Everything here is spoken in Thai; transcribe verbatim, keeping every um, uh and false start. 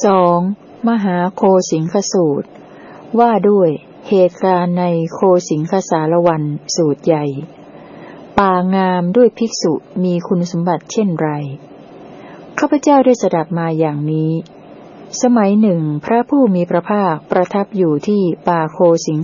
สองมหาโคสิงคสูตรว่าด้วยเหตุการณ์ในโคสิงคสารวันสูตรใหญ่ป่างามด้วยภิกษุมีคุณสมบัติเช่นไรข้าพเจ้าได้สดับมาอย่างนี้สมัยหนึ่งพระผู้มีพระภาคประทับอยู่ที่ป่าโคสิง